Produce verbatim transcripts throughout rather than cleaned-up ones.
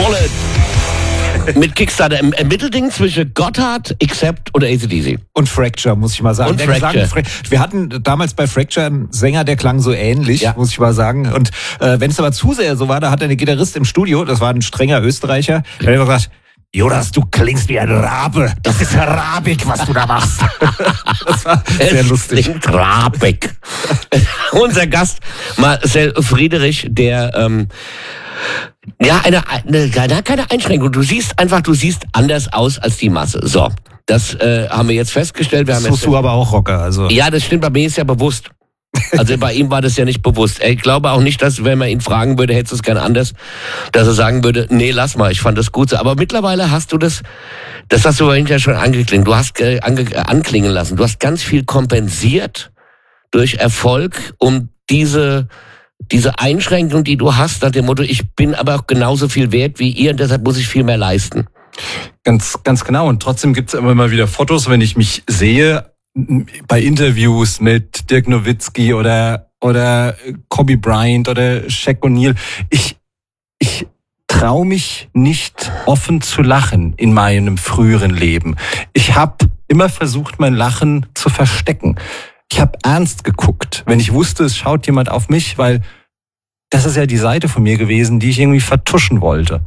Bullet. Mit Kickstarter im Mittelding zwischen Gotthard, Accept oder A C D C. Und Fracture, muss ich mal sagen. Und der Fracture. Gesang, wir hatten damals bei Fracture einen Sänger, der klang so ähnlich, ja. muss ich mal sagen. Und äh, wenn es aber zu sehr so war, da hat der Gitarrist im Studio, das war ein strenger Österreicher, der hat gesagt, Jonas, du klingst wie ein Rabe. Das ist Arabik, was du da machst. Das war sehr es lustig. Klingt Rabik. Unser Gast, Marcel Friedrich, der ähm, ja, eine, eine, keine Einschränkung. Du siehst einfach, du siehst anders aus als die Masse. So, das äh, haben wir jetzt festgestellt. Wir Das haben tust jetzt, du aber auch Rocker. Also. Ja, das stimmt, bei mir ist ja bewusst. Also bei ihm war das ja nicht bewusst. Ich glaube auch nicht, dass, wenn man ihn fragen würde, hättest du es gern anders, dass er sagen würde, nee, lass mal, ich fand das gut so. Aber mittlerweile hast du das, das hast du vorhin ja schon angeklingen, du hast äh, ange, äh, anklingen lassen. Du hast ganz viel kompensiert durch Erfolg, um diese diese Einschränkung, die du hast, nach dem Motto, ich bin aber auch genauso viel wert wie ihr und deshalb muss ich viel mehr leisten. Ganz, ganz genau. Und trotzdem gibt es immer mal wieder Fotos, wenn ich mich sehe, bei Interviews mit Dirk Nowitzki oder, oder Kobe Bryant oder Shaq O'Neal. Ich, ich traue mich nicht offen zu lachen in meinem früheren Leben. Ich habe immer versucht, mein Lachen zu verstecken. Ich habe ernst geguckt, wenn ich wusste, es schaut jemand auf mich, weil das ist ja die Seite von mir gewesen, die ich irgendwie vertuschen wollte.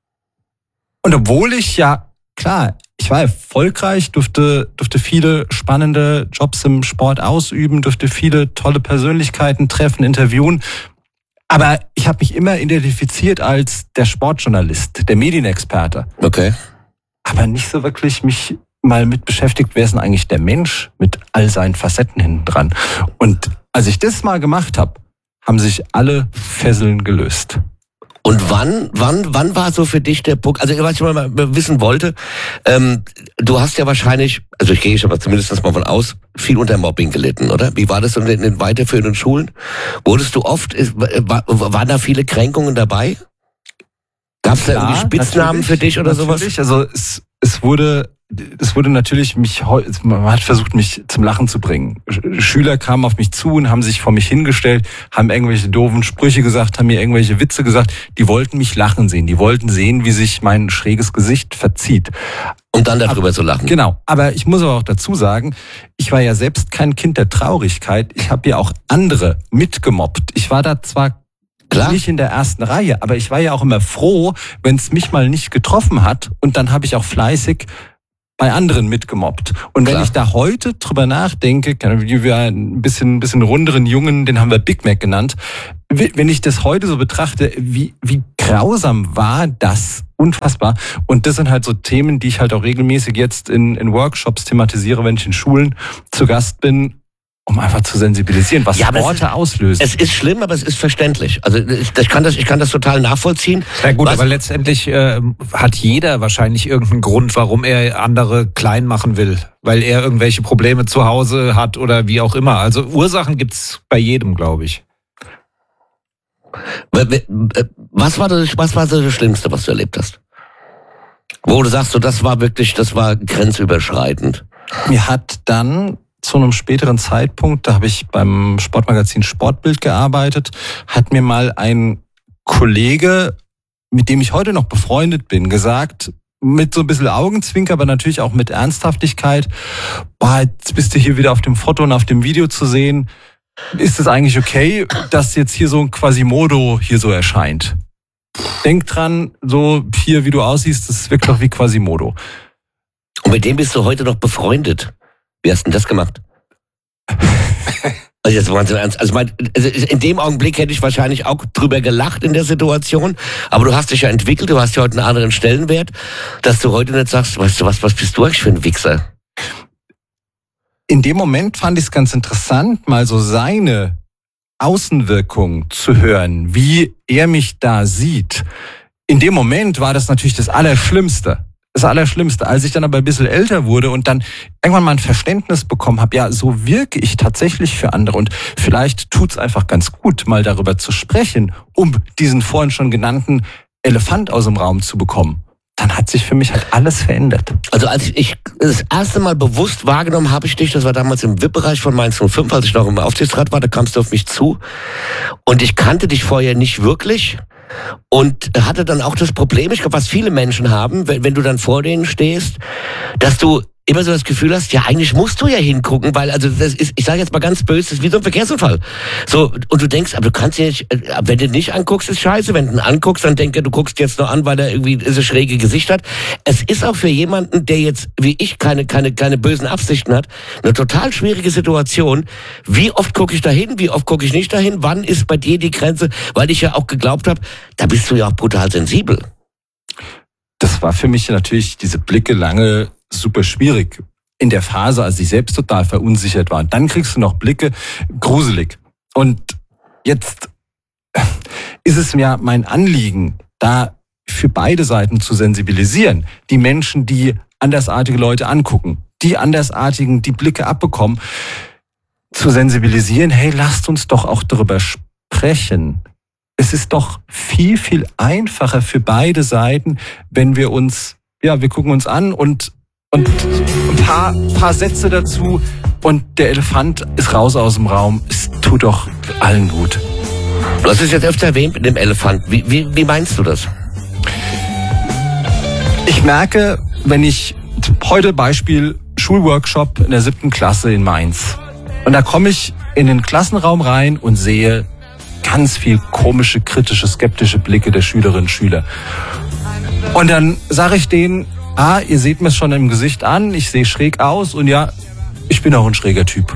Und obwohl ich ja, klar, ich war erfolgreich, durfte, durfte viele spannende Jobs im Sport ausüben, durfte viele tolle Persönlichkeiten treffen, interviewen. Aber ich habe mich immer identifiziert als der Sportjournalist, der Medienexperte. Okay. Aber nicht so wirklich mich mal mit beschäftigt, wer ist denn eigentlich der Mensch mit all seinen Facetten hinten dran. Und als ich das mal gemacht habe, haben sich alle Fesseln gelöst. Und wann, wann, wann war so für dich der Punkt? Also, was ich mal wissen wollte, ähm, du hast ja wahrscheinlich, also ich gehe schon mal zumindest mal von aus, viel unter Mobbing gelitten, oder? Wie war das in den, in den weiterführenden Schulen? Wurdest du oft, war, waren da viele Kränkungen dabei? Gab es da irgendwie Spitznamen für dich oder natürlich. sowas? Also es, es wurde Es wurde natürlich mich, man hat versucht, mich zum Lachen zu bringen. Schüler kamen auf mich zu und haben sich vor mich hingestellt, haben irgendwelche doofen Sprüche gesagt, haben mir irgendwelche Witze gesagt. Die wollten mich lachen sehen. Die wollten sehen, wie sich mein schräges Gesicht verzieht. Um dann darüber aber, zu lachen. Genau. Aber ich muss aber auch dazu sagen, ich war ja selbst kein Kind der Traurigkeit. Ich habe ja auch andere mitgemobbt. Ich war da zwar Klar. nicht in der ersten Reihe, aber ich war ja auch immer froh, wenn es mich mal nicht getroffen hat. Und dann habe ich auch fleißig bei anderen mitgemobbt. Und wenn Klar. ich da heute drüber nachdenke, wie wir ein bisschen, ein bisschen runderen Jungen, den haben wir Big Mac genannt, wenn ich das heute so betrachte, wie, wie grausam war das? Unfassbar. Und das sind halt so Themen, die ich halt auch regelmäßig jetzt in, in Workshops thematisiere, wenn ich in Schulen zu Gast bin, um einfach zu sensibilisieren, was ja, Worte ist, auslösen. Es ist schlimm, aber es ist verständlich. Also ich, ich, kann, das, ich kann das total nachvollziehen. Ja gut, was, aber letztendlich äh, hat jeder wahrscheinlich irgendeinen Grund, warum er andere klein machen will. Weil er irgendwelche Probleme zu Hause hat oder wie auch immer. Also Ursachen gibt's bei jedem, glaube ich. Was war, das, was war das Schlimmste, was du erlebt hast? Wo du sagst, so, das war wirklich, das war grenzüberschreitend. Mir hat dann zu einem späteren Zeitpunkt, da habe ich beim Sportmagazin Sportbild gearbeitet, hat mir mal ein Kollege, mit dem ich heute noch befreundet bin, gesagt, mit so ein bisschen Augenzwinker, aber natürlich auch mit Ernsthaftigkeit, boah, jetzt bist du hier wieder auf dem Foto und auf dem Video zu sehen. Ist es eigentlich okay, dass jetzt hier so ein Quasimodo hier so erscheint? Denk dran, so hier, wie du aussiehst, das wirkt doch wie Quasimodo. Und mit dem bist du heute noch befreundet? Wie hast du denn das gemacht? Also jetzt mal ernst. Also, mein, also in dem Augenblick hätte ich wahrscheinlich auch drüber gelacht in der Situation, aber du hast dich ja entwickelt, du hast ja heute einen anderen Stellenwert, dass du heute nicht sagst, weißt du was, was bist du eigentlich für ein Wichser? In dem Moment fand ich es ganz interessant, mal so seine Außenwirkung zu hören, wie er mich da sieht. In dem Moment war das natürlich das Allerschlimmste. Das Allerschlimmste. Als ich dann aber ein bisschen älter wurde und dann irgendwann mal ein Verständnis bekommen habe, ja, so wirke ich tatsächlich für andere und vielleicht tut's einfach ganz gut, mal darüber zu sprechen, um diesen vorhin schon genannten Elefant aus dem Raum zu bekommen. Dann hat sich für mich halt alles verändert. Also als ich das erste Mal bewusst wahrgenommen habe ich dich, das war damals im V I P-Bereich von Mainz null fünf, als ich noch im Aufsichtsrat war, da kamst du auf mich zu und ich kannte dich vorher nicht wirklich. und hatte dann auch das Problem, ich glaube, was viele Menschen haben, wenn, wenn du dann vor denen stehst, dass du immer so das Gefühl hast, ja, eigentlich musst du ja hingucken, weil, also das ist, ich sage jetzt mal ganz böse, das ist wie so ein Verkehrsunfall. So, und du denkst, aber du kannst ja nicht, wenn du nicht anguckst, ist scheiße, wenn du ihn anguckst, dann denke du guckst jetzt nur an, weil er irgendwie so schräge Gesicht hat. Es ist auch für jemanden, der jetzt, wie ich, keine, keine, keine bösen Absichten hat, eine total schwierige Situation. Wie oft gucke ich da hin, wie oft gucke ich nicht dahin, wann ist bei dir die Grenze, weil ich ja auch geglaubt habe, da bist du ja auch brutal sensibel. Das war für mich natürlich diese Blicke lange super schwierig. In der Phase, als ich selbst total verunsichert war. Und dann kriegst du noch Blicke, gruselig. Und jetzt ist es mir mein Anliegen, da für beide Seiten zu sensibilisieren. Die Menschen, die andersartige Leute angucken, die Andersartigen, die Blicke abbekommen, zu sensibilisieren, hey, lasst uns doch auch darüber sprechen. Es ist doch viel, viel einfacher für beide Seiten, wenn wir uns, ja, wir gucken uns an und Und ein paar, paar Sätze dazu und der Elefant ist raus aus dem Raum. Es tut doch allen gut. Du hast es jetzt öfter erwähnt mit dem Elefant. Wie, wie, wie meinst du das? Ich merke, wenn ich heute Beispiel Schulworkshop in der siebten Klasse in Mainz. Und da komme ich in den Klassenraum rein und sehe ganz viel komische, kritische, skeptische Blicke der Schülerinnen und Schüler. Und dann sage ich denen, ah, ihr seht mir schon im Gesicht an, ich sehe schräg aus und ja, ich bin auch ein schräger Typ.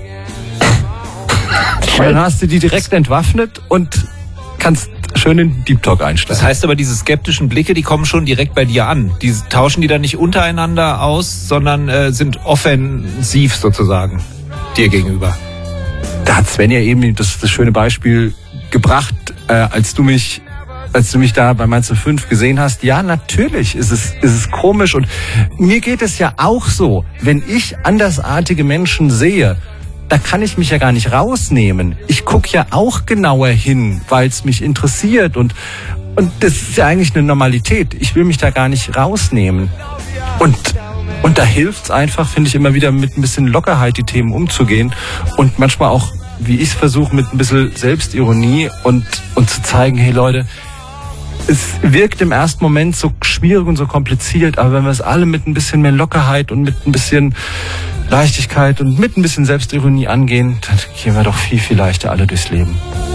Und dann hast du die direkt entwaffnet und kannst schön in Deep Talk einsteigen. Das heißt aber, diese skeptischen Blicke, die kommen schon direkt bei dir an. Die tauschen die dann nicht untereinander aus, sondern äh, sind offensiv sozusagen dir gegenüber. Da hat Sven ja eben das, das schöne Beispiel gebracht, äh, als du mich als du mich da bei Mainz null fünf gesehen hast. Ja, natürlich ist es, ist es komisch und mir geht es ja auch so, wenn ich andersartige Menschen sehe, da kann ich mich ja gar nicht rausnehmen. Ich gucke ja auch genauer hin, weil es mich interessiert und, und das ist ja eigentlich eine Normalität. Ich will mich da gar nicht rausnehmen. Und, und da hilft es einfach, finde ich, immer wieder mit ein bisschen Lockerheit die Themen umzugehen und manchmal auch, wie ich es versuche, mit ein bisschen Selbstironie und, und zu zeigen, hey Leute, es wirkt im ersten Moment so schwierig und so kompliziert, aber wenn wir es alle mit ein bisschen mehr Lockerheit und mit ein bisschen Leichtigkeit und mit ein bisschen Selbstironie angehen, dann gehen wir doch viel, viel leichter alle durchs Leben.